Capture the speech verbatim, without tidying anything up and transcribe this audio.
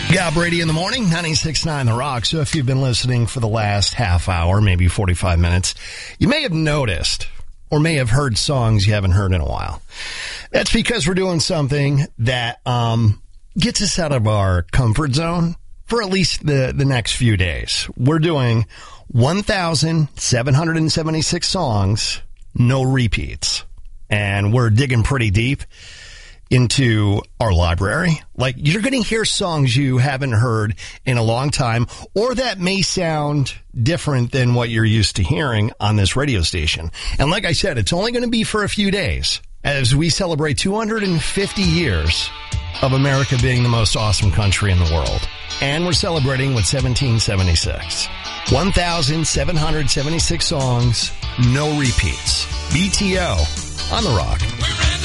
Yeah, Brady in the morning, ninety-six point nine The Rock. So if you've been listening for the last half hour, maybe forty-five minutes, you may have noticed or may have heard songs you haven't heard in a while. That's because we're doing something that um, gets us out of our comfort zone for at least the, the next few days. We're doing one thousand seven hundred seventy-six songs, no repeats. And we're digging pretty deep into our library. Like, you're going to hear songs you haven't heard in a long time, or that may sound different than what you're used to hearing on this radio station. And like I said, it's only going to be for a few days as we celebrate two hundred fifty years of America being the most awesome country in the world. And we're celebrating with seventeen seventy-six. one thousand seven hundred seventy-six songs, no repeats. B T O on The Rock.